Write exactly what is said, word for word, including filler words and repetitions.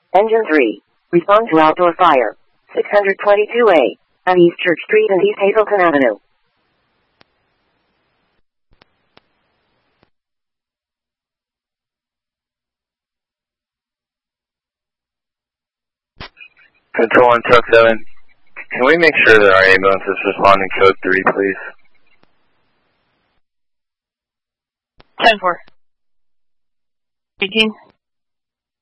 Engine three. Respond to outdoor fire. six twenty-two A. At East Church Street and East Hazleton Avenue. Control on Truck seven. Can we make sure that our ambulance is responding code three, please? ten four. eighteen.